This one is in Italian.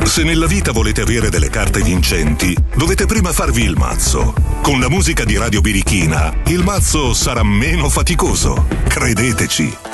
Se nella vita volete avere delle carte vincenti, dovete prima farvi il mazzo. Con la musica di Radio Birichina, il mazzo sarà meno faticoso. Credeteci.